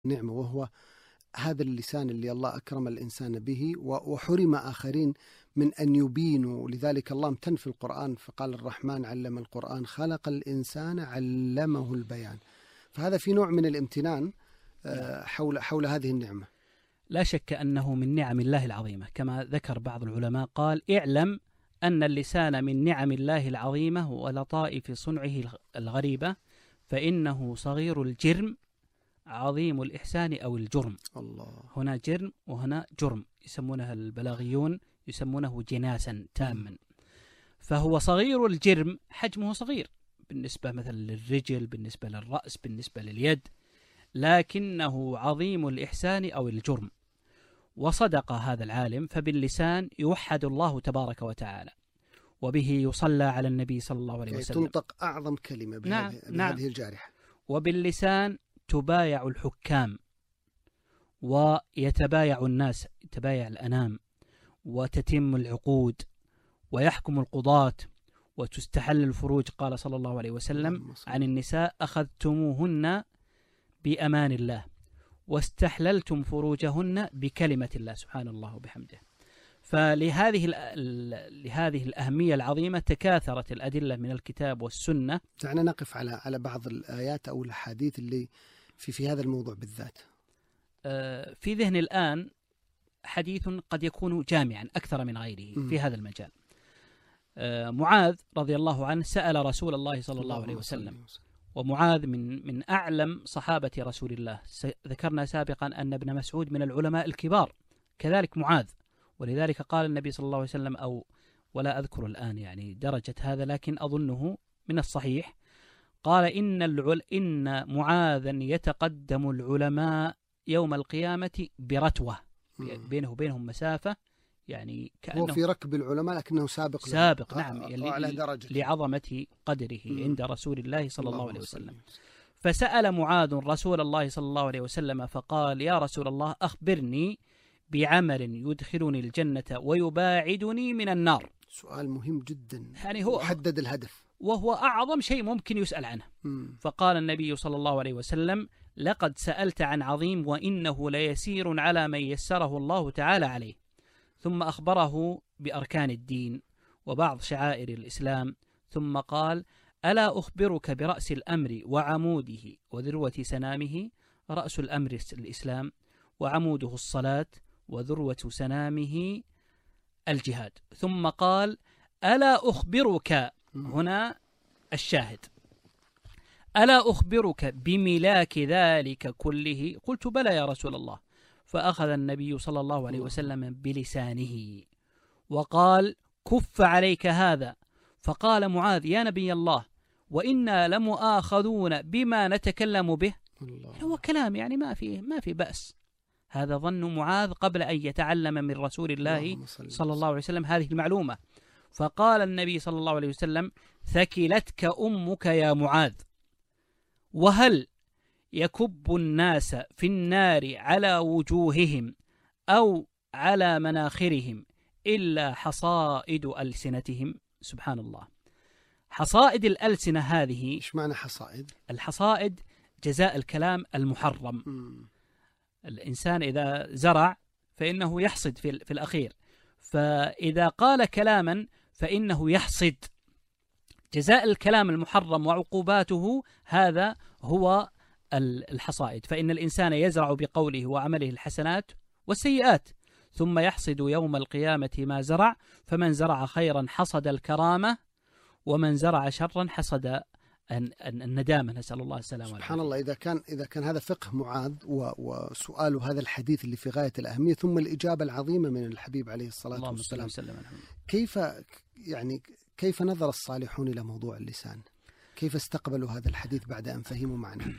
نعمة، وهو هذا اللسان اللي الله أكرم الإنسان به وحرم آخرين من أن يبينوا. لذلك الله امتن في القرآن فقال الرحمن علم القرآن خلق الإنسان علمه البيان. فهذا في نوع من الامتنان حول هذه النعمة. لا شك أنه من نعم الله العظيمة، كما ذكر بعض العلماء قال اعلم أن اللسان من نعم الله العظيمة ولطائف صنعه الغريبة، فإنه صغير الجرم عظيم الإحسان أو الجرم. الله. هنا جرم وهنا جرم، يسمونها البلاغيون يسمونه جناسا تاما. فهو صغير الجرم، حجمه صغير بالنسبة مثلا للرجل، بالنسبة للرأس، بالنسبة لليد، لكنه عظيم الإحسان أو الجرم. وصدق هذا العالم، فباللسان يوحد الله تبارك وتعالى، وبه يصلى على النبي صلى الله عليه وسلم. تنطق أعظم كلمة بهذه الجارحة. وباللسان تبايع الحكام، ويتبايع الناس، يتبايع الأنام، وتتم العقود، ويحكم القضاة، وتستحل الفروج. قال صلى الله عليه وسلم عن النساء أخذتموهن بأمان الله واستحللتم فروجهن بكلمة الله، سبحان الله وبحمده. فلهذه الأهمية العظيمة تكاثرت الأدلة من الكتاب والسنة. دعنا نقف على بعض الآيات أو الأحاديث اللي في هذا الموضوع بالذات. في ذهن الآن حديث قد يكون جامعا أكثر من غيره في هذا المجال. معاذ رضي الله عنه سأل رسول الله صلى الله عليه وسلم، ومعاذ من أعلم صحابة رسول الله. ذكرنا سابقا أن ابن مسعود من العلماء الكبار، كذلك معاذ. ولذلك قال النبي صلى الله عليه وسلم، أو ولا أذكر الآن يعني درجة هذا، لكن أظنه من الصحيح، قال إن معاذا يتقدم العلماء يوم القيامة برتوة، بينه وبينهم مسافة، يعني كأنه هو في ركب العلماء لكنه سابق نعم، على درجة لعظمة قدره عند رسول الله صلى الله عليه وسلم. فسأل معاذ رسول الله صلى الله عليه وسلم فقال يا رسول الله أخبرني بعمل يدخلني الجنة ويباعدني من النار. سؤال مهم جدا، يعني هو حدد الهدف، وهو أعظم شيء ممكن يسأل عنه. فقال النبي صلى الله عليه وسلم لقد سألت عن عظيم وإنه ليسير على من يسره الله تعالى عليه. ثم أخبره بأركان الدين وبعض شعائر الإسلام، ثم قال ألا أخبرك برأس الأمر وعموده وذروة سنامه؟ رأس الأمر الإسلام، وعموده الصلاة، وذروة سنامه الجهاد. ثم قال ألا أخبرك، هنا الشاهد، ألا أخبرك بملاك ذلك كله؟ قلت بلى يا رسول الله. فأخذ النبي صلى الله عليه وسلم بلسانه وقال كف عليك هذا. فقال معاذ يا نبي الله وإنا لمؤاخذون بما نتكلم به. هو كلام يعني ما في بأس. هذا ظن معاذ قبل أن يتعلم من رسول الله صلى الله عليه وسلم هذه المعلومة. فقال النبي صلى الله عليه وسلم ثكلتك أمك يا معاذ، وهل يكب الناس في النار على وجوههم أو على مناخرهم إلا حصائد ألسنتهم؟ سبحان الله. حصائد الألسنة هذه، إيش معنى حصائد؟ الحصائد جزاء الكلام المحرم. الإنسان إذا زرع فإنه يحصد في الأخير، فإذا قال كلاما فإنه يحصد. جزاء الكلام المحرم وعقوباته هذا هو الحصائد. فإن الإنسان يزرع بقوله وعمله الحسنات والسيئات، ثم يحصد يوم القيامة ما زرع. فمن زرع خيرا حصد الكرامة، ومن زرع شرا حصد الندامة، نسأل الله السلامة. سبحان الله. إذا كان هذا فقه معاذ وسؤال هذا الحديث اللي في غاية الأهمية، ثم الإجابة العظيمة من الحبيب عليه الصلاة والسلام، كيف نظر الصالحون إلى موضوع اللسان؟ كيف استقبلوا هذا الحديث بعد أن فهموا معناه؟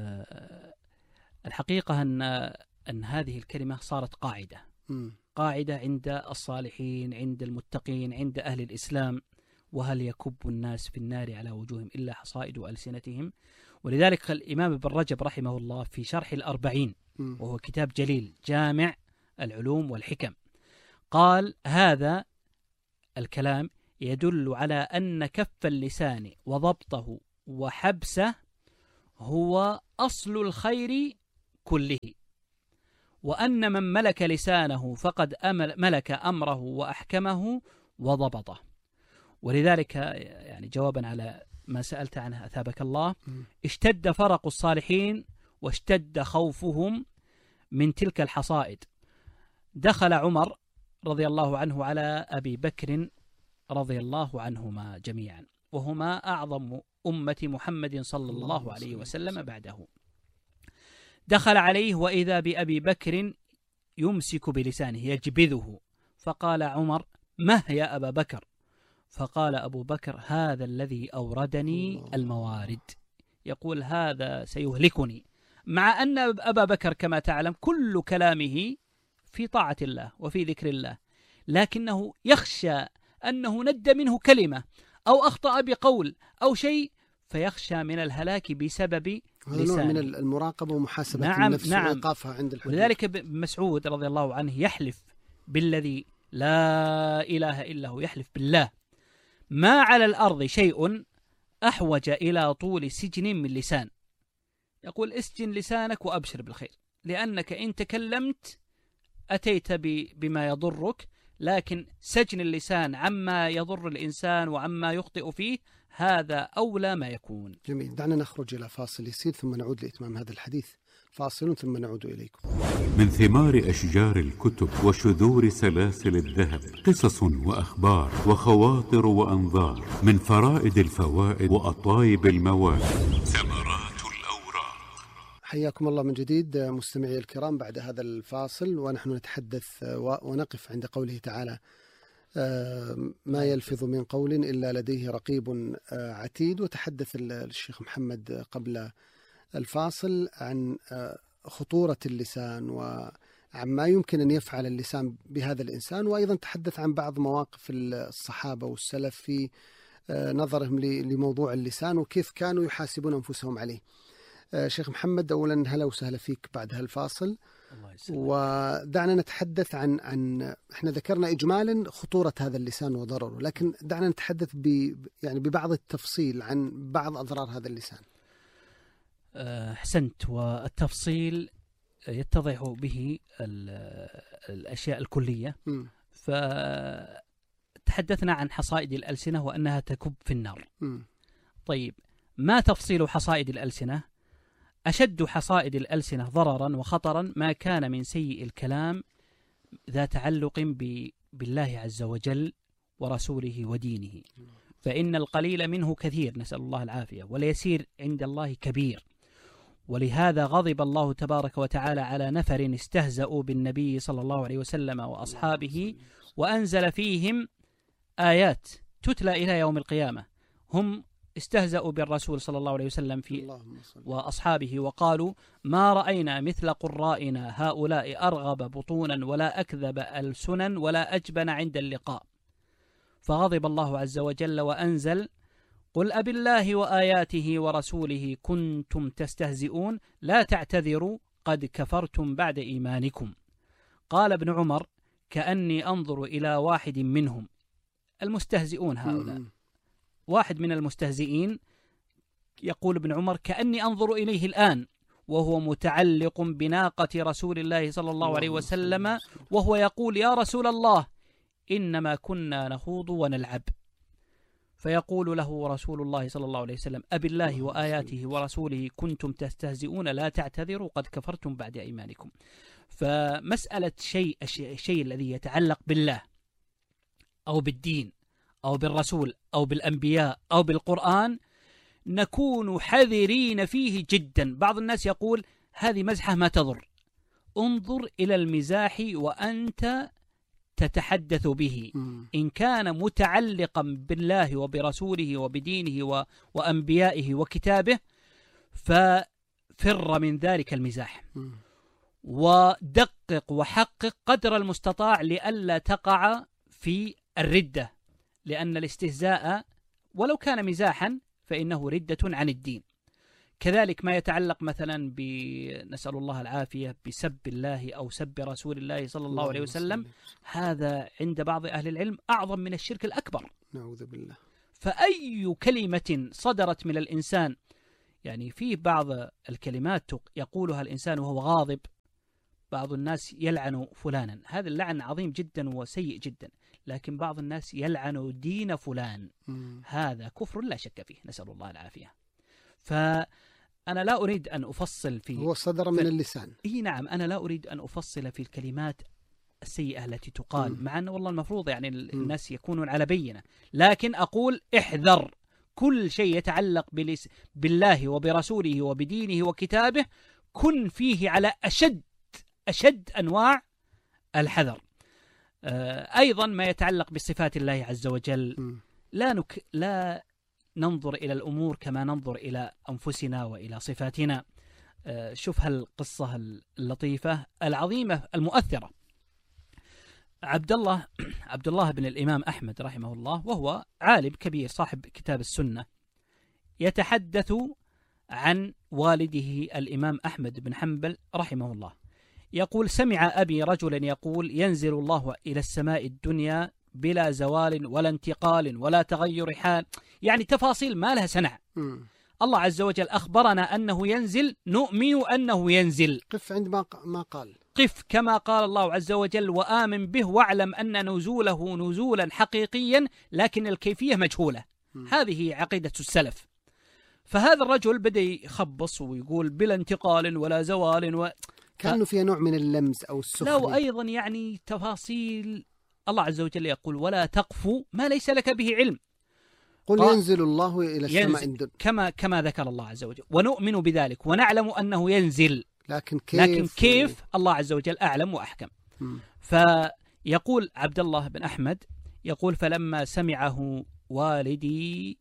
الحقيقة أن هذه الكلمة صارت قاعدة عند الصالحين، عند المتقين، عند أهل الإسلام. وهل يكب الناس في النار على وجوههم إلا حصائد ألسنتهم؟ ولذلك الإمام ابن رجب رحمه الله في شرح الأربعين، وهو كتاب جليل جامع العلوم والحكم، قال هذا الكلام يدل على أن كف اللسان وضبطه وحبسه هو أصل الخير كله، وأن من ملك لسانه فقد ملك أمره وأحكمه وضبطه. ولذلك يعني جوابا على ما سألت عنه أثابك الله، اشتد فرق الصالحين واشتد خوفهم من تلك الحصائد. دخل عمر رضي الله عنه على أبي بكر رضي الله عنهما جميعا، وهما أعظم أمة محمد صلى الله عليه وسلم بعده. دخل عليه وإذا بأبي بكر يمسك بلسانه يجبذه، فقال عمر: مه يا أبا بكر؟ فقال أبو بكر: هذا الذي أوردني الموارد، يقول هذا سيهلكني، مع أن أبا بكر كما تعلم كل كلامه في طاعة الله وفي ذكر الله، لكنه يخشى أنه ند منه كلمة أو أخطأ بقول أو شيء فيخشى من الهلاك بسبب لسانه. نوع من المراقبة ومحاسبة النفس وإيقافها عند الحدود. ولذلك مسعود رضي الله عنه يحلف بالذي لا إله إلا هو، يحلف بالله: ما على الأرض شيء أحوج إلى طول سجن من لسان. يقول: اسجن لسانك وأبشر بالخير، لأنك إن تكلمت أتيت بما يضرك، لكن سجن اللسان عما يضر الإنسان وعما يخطئ فيه هذا أولى ما يكون. جميل. دعنا نخرج إلى فاصل يسير ثم نعود لإتمام هذا الحديث. فاصل ثم نعود إليكم. من ثمار أشجار الكتب وشذور سلاسل الذهب قصص وأخبار وخواطر وأنظار، من فرائد الفوائد وأطايب المواد ثمرات الأوراق. حياكم الله من جديد مستمعي الكرام بعد هذا الفاصل، ونحن نتحدث ونقف عند قوله تعالى: ما يلفظ من قول إلا لديه رقيب عتيد. وتحدث الشيخ محمد قبل الفاصل عن خطورة اللسان وعما يمكن أن يفعل اللسان بهذا الإنسان، وأيضا تحدث عن بعض مواقف الصحابة والسلف في نظرهم لموضوع اللسان وكيف كانوا يحاسبون أنفسهم عليه. شيخ محمد، أولا هلا وسهلا فيك بعد هالفاصل. ودعنا نتحدث عن احنا ذكرنا إجمالا خطورة هذا اللسان وضرره، لكن دعنا نتحدث يعني ببعض التفصيل عن بعض أضرار هذا اللسان. أحسنت. والتفصيل يتضح به الأشياء الكلية. فتحدثنا عن حصائد الألسنة وأنها تكب في النار. طيب، ما تفصيل حصائد الألسنة؟ أشد حصائد الألسنة ضررا وخطرا ما كان من سيء الكلام ذا تعلق بالله عز وجل ورسوله ودينه، فإن القليل منه كثير، نسأل الله العافية، واليسير عند الله كبير. ولهذا غضب الله تبارك وتعالى على نفر استهزأوا بالنبي صلى الله عليه وسلم وأصحابه، وأنزل فيهم آيات تتلى إلى يوم القيامة. هم استهزأوا بالرسول صلى الله عليه وسلم وأصحابه وقالوا: ما رأينا مثل قرائنا هؤلاء أرغب بطونا ولا أكذب ألسنا ولا أجبن عند اللقاء. فغضب الله عز وجل وأنزل: قل أبالله وآياته ورسوله كنتم تستهزئون لا تعتذروا قد كفرتم بعد إيمانكم. قال ابن عمر: كأني أنظر إلى واحد منهم، المستهزئون هؤلاء، واحد من المستهزئين، يقول ابن عمر: كأني أنظر إليه الآن وهو متعلق بناقة رسول الله صلى الله عليه وسلم وهو يقول: يا رسول الله إنما كنا نخوض ونلعب. فيقول له رسول الله صلى الله عليه وسلم: أبالله وآياته ورسوله كنتم تستهزئون لا تعتذروا قد كفرتم بعد إيمانكم. فمسألة الشيء الذي يتعلق بالله أو بالدين أو بالرسول أو بالأنبياء أو بالقرآن نكون حذرين فيه جدا. بعض الناس يقول: هذه مزحة ما تضر. انظر إلى المزاح وأنت تتحدث به، إن كان متعلقا بالله وبرسوله وبدينه وأنبيائه وكتابه ففر من ذلك المزاح، ودقق وحقق قدر المستطاع لئلا تقع في الردة، لأن الاستهزاء ولو كان مزاحا فإنه ردة عن الدين. كذلك ما يتعلق مثلا نسأل الله العافية بسب الله أو سب رسول الله صلى الله عليه وسلم، هذا عند بعض أهل العلم أعظم من الشرك الأكبر، نعوذ بالله. فأي كلمة صدرت من الإنسان يعني في بعض الكلمات يقولها الإنسان وهو غاضب، بعض الناس يلعن فلانا، هذا اللعن عظيم جدا وسيء جدا، لكن بعض الناس يلعن دين فلان، هذا كفر لا شك فيه، نسأل الله العافية. فأنا لا أريد أن أفصل في، هو صدر من اللسان. إيه نعم، أنا لا أريد أن أفصل في الكلمات السيئة التي تقال، مع أن والله المفروض يعني الناس يكونون على بينة، لكن أقول احذر كل شيء يتعلق بالله وبرسوله وبدينه وكتابه، كن فيه على أشد أنواع الحذر. أيضا ما يتعلق بصفات الله عز وجل، لا ننظر إلى الأمور كما ننظر إلى أنفسنا وإلى صفاتنا. شوف هالقصة اللطيفة العظيمة المؤثرة. عبد الله بن الإمام أحمد رحمه الله، وهو عالم كبير صاحب كتاب السنة، يتحدث عن والده الإمام أحمد بن حنبل رحمه الله، يقول: سمع أبي رجلا يقول: ينزل الله إلى السماء الدنيا بلا زوال ولا انتقال ولا تغير حال، يعني تفاصيل ما لها سنع. الله عز وجل أخبرنا أنه ينزل، نؤمن أنه ينزل. قف عند ما قال، قف كما قال الله عز وجل: وآمن به واعلم أن نزوله نزولا حقيقيا لكن الكيفية مجهولة. هذه عقيدة السلف. فهذا الرجل بدأ يخبص ويقول بلا انتقال ولا زوال كأنه فيها نوع من اللمز أو السخرية. لا، وأيضا يعني تفاصيل. الله عز وجل يقول: ولا تقف ما ليس لك به علم. قل ينزل الله إلى السماء الدنيا كما ذكر الله عز وجل، ونؤمن بذلك ونعلم أنه ينزل، لكن كيف الله عز وجل أعلم وأحكم. فيقول عبد الله بن أحمد، يقول: فلما سمعه والدي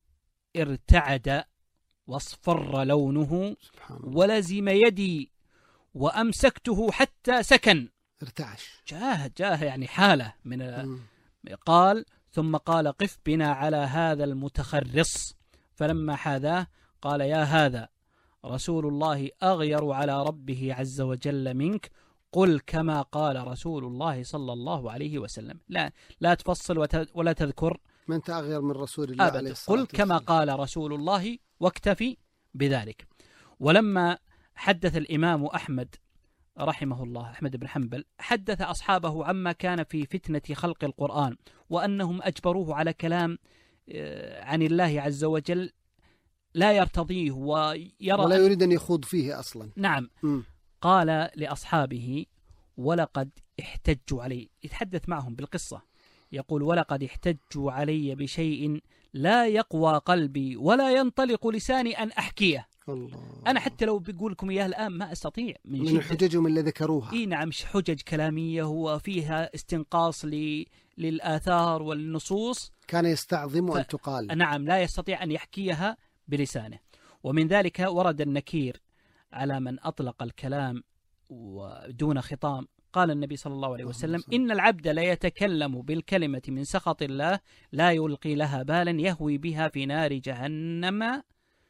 ارتعد واصفر لونه ولزم يدي وأمسكته حتى سكن. ارتعش، جاه يعني حالة من قال: ثم قال: قف بنا على هذا المتخرص. فلما حاذاه قال: يا هذا رسول الله أغير على ربه عز وجل منك، قل كما قال رسول الله صلى الله عليه وسلم. لا تفصل ولا تذكر من أنت أغير من رسول الله عليه الصلاة والسلام، قل كما قال رسول الله واكتفي بذلك. ولما حدث الإمام أحمد رحمه الله، أحمد بن حنبل، حدث أصحابه عما كان في فتنة خلق القرآن، وأنهم أجبروه على كلام عن الله عز وجل لا يرتضيه ويرى ولا يريد أن يخوض فيه أصلا. نعم. قال لأصحابه: ولقد احتجوا علي، يتحدث معهم بالقصة، يقول: ولقد احتجوا علي بشيء لا يقوى قلبي ولا ينطلق لساني أن أحكيه. الله. أنا حتى لو بقول لكم إياه الآن ما أستطيع من حججهم اللي ذكروها. نعم، حجج كلامية وفيها استنقاص للآثار والنصوص، كان يستعظم أن تقال. نعم، لا يستطيع أن يحكيها بلسانه. ومن ذلك ورد النكير على من أطلق الكلام ودون خطام. قال النبي صلى الله عليه وسلم: إن العبد لا يتكلم بالكلمة من سخط الله لا يلقي لها بالا يهوي بها في نار جهنم،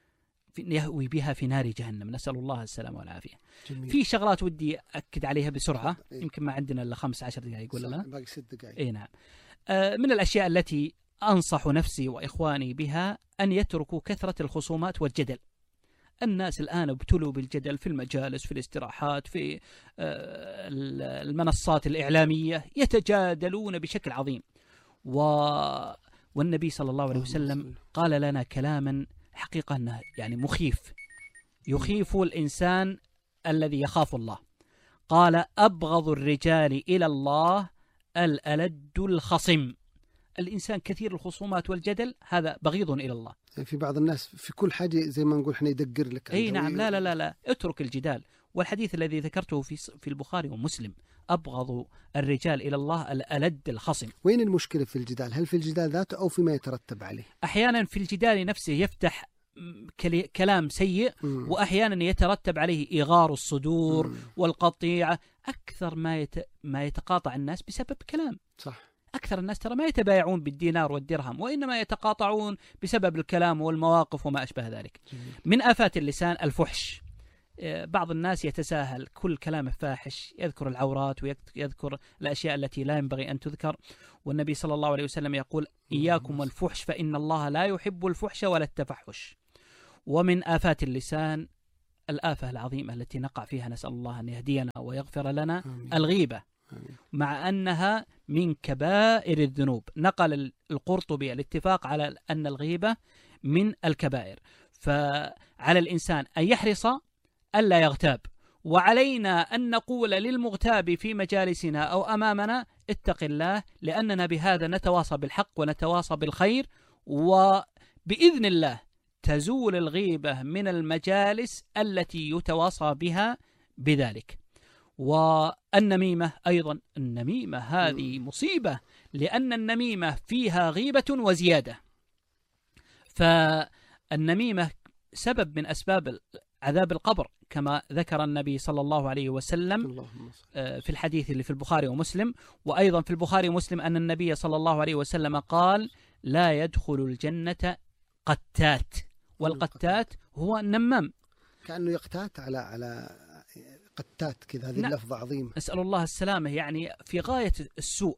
نسأل الله السلامة والعافية. جميل. في شغلات ودي أكد عليها بسرعة، يمكن ما عندنا إلا 15 دقائق ولا لا؟ باقي 6 دقائق. نعم. من الأشياء التي أنصح نفسي وإخواني بها أن يتركوا كثرة الخصومات والجدل. الناس الآن ابتلوا بالجدل في المجالس، في الاستراحات، في المنصات الإعلامية، يتجادلون بشكل عظيم. والنبي صلى الله عليه وسلم قال لنا كلاما حقيقة أنه يعني مخيف، يخيف الإنسان الذي يخاف الله. قال: أبغض الرجال إلى الله الألد الخصم. الإنسان كثير الخصومات والجدل هذا بغيض إلى الله. في بعض الناس في كل حاجة زي ما نقول احنا يدقر لك. نعم، لا اترك الجدال. والحديث الذي ذكرته في البخاري ومسلم: أبغض الرجال إلى الله الألد الخصم. وين المشكلة في الجدال؟ هل في الجدال ذاته أو فيما يترتب عليه؟ أحيانا في الجدال نفسه يفتح كلام سيء، وأحيانا يترتب عليه إغار الصدور والقطيعة. أكثر ما يتقاطع الناس بسبب كلام. صح. أكثر الناس ترى ما يتبايعون بالدينار والدرهم، وإنما يتقاطعون بسبب الكلام والمواقف وما أشبه ذلك. من آفات اللسان الفحش. بعض الناس يتساهل، كل كلامه فاحش، يذكر العورات ويذكر الأشياء التي لا ينبغي أن تذكر. والنبي صلى الله عليه وسلم يقول: إياكم والفحش فإن الله لا يحب الفحش ولا التفحش. ومن آفات اللسان الآفة العظيمة التي نقع فيها، نسأل الله أن يهدينا ويغفر لنا، الغيبة، مع أنها من كبائر الذنوب. نقل القرطبي الاتفاق على أن الغيبة من الكبائر، فعلى الإنسان أن يحرص ألا يغتاب، وعلينا أن نقول للمغتاب في مجالسنا أو أمامنا اتق الله، لأننا بهذا نتواصى بالحق ونتواصى بالخير، وبإذن الله تزول الغيبة من المجالس التي يتواصى بها بذلك. والنميمة أيضا، النميمة هذه مصيبة، لأن النميمة فيها غيبة وزيادة. فالنميمة سبب من أسباب عذاب القبر، كما ذكر النبي صلى الله عليه وسلم في الحديث اللي في البخاري ومسلم. وأيضا في البخاري ومسلم أن النبي صلى الله عليه وسلم قال: لا يدخل الجنة قتات. والقتات هو النمام، كأنه يقتات على قتات كذا، هذه اللفظة عظيمة، نسأل الله السلامة، يعني في غاية السوء.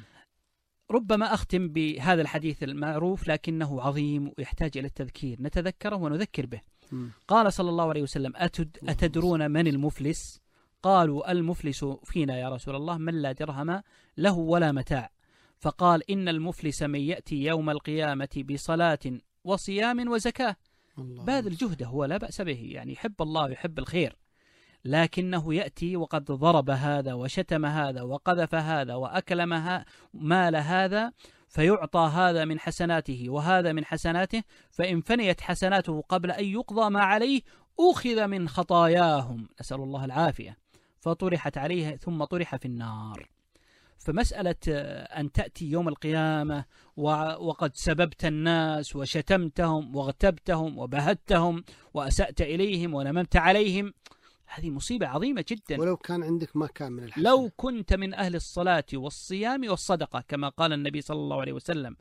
ربما أختم بهذا الحديث المعروف لكنه عظيم ويحتاج إلى التذكير، نتذكره ونذكر به. قال صلى الله عليه وسلم: أتدرون من المفلس؟ قالوا: المفلس فينا يا رسول الله من لا درهم له ولا متاع. فقال: إن المفلس من يأتي يوم القيامة بصلاة وصيام وزكاة. باذل جهده، هو لا بأس به، يعني يحب الله ويحب الخير، لكنه يأتي وقد ضرب هذا وشتم هذا وقذف هذا وأكل مال هذا، فيعطى هذا من حسناته وهذا من حسناته، فإن فنيت حسناته قبل أن يقضى ما عليه أخذ من خطاياهم، نسأل الله العافية، فطرحت عليه ثم طرح في النار. فمسألة أن تأتي يوم القيامة وقد سببت الناس وشتمتهم واغتبتهم وبهتهم وأسأت إليهم ونممت عليهم، هذه مصيبة عظيمة جدا. ولو كان عندك ما كان من الحسنة، لو كنت من أهل الصلاة والصيام والصدقة كما قال النبي صلى الله عليه وسلم،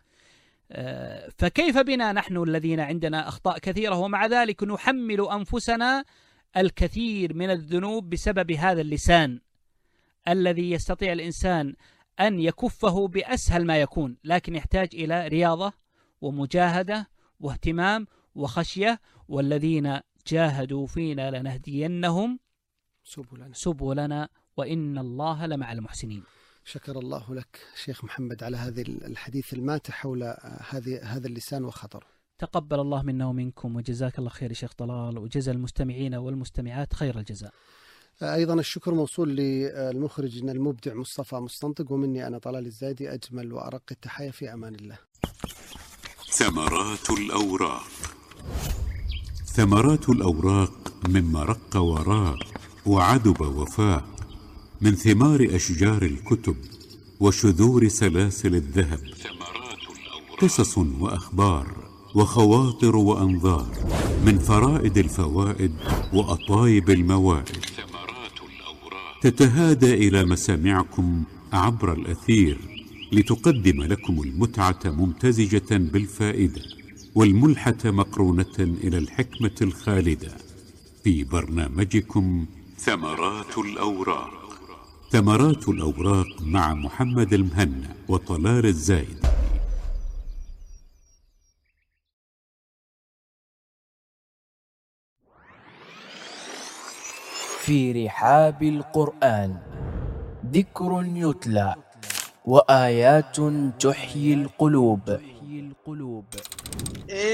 فكيف بنا نحن الذين عندنا أخطاء كثيرة ومع ذلك نحمل أنفسنا الكثير من الذنوب بسبب هذا اللسان الذي يستطيع الإنسان أن يكفه بأسهل ما يكون، لكن يحتاج إلى رياضة ومجاهدة واهتمام وخشية. والذين جاهدوا فينا لنهدينهم سبلنا وإن الله لمع المحسنين. شكر الله لك شيخ محمد على هذا الحديث الماتع حول هذا اللسان وخطره. تقبل الله منا ومنكم، وجزاك الله خير شيخ طلال، وجزا المستمعين والمستمعات خير الجزاء. أيضا الشكر موصول للمخرجنا المبدع مصطفى مستنطق، ومني أنا طلال الزايدي أجمل وأرق التحية، في أمان الله. ثمرات الأوراق. ثمرات الأوراق مما رق وراق وعدب وفاق، من ثمار أشجار الكتب وشذور سلاسل الذهب، قصص وأخبار وخواطر وأنظار، من فرائد الفوائد وأطايب الموائد، تتهادى إلى مسامعكم عبر الأثير لتقدم لكم المتعة ممتزجة بالفائدة، والملحة مقرونة إلى الحكمة الخالدة، في برنامجكم ثمرات الأوراق. ثمرات الأوراق مع محمد المهنا وطلال الزايد. في رحاب القرآن ذكر يتلى وآيات تحيي القلوب.